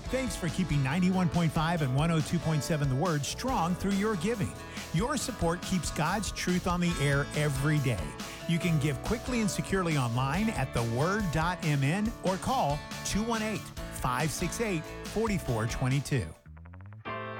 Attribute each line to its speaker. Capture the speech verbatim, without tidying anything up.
Speaker 1: Thanks for keeping ninety-one point five and one oh two point seven The Word strong through your giving. Your support keeps God's truth on the air every day. You can give quickly and securely online at the word dot m n or call two one eight, five six eight, four four two two.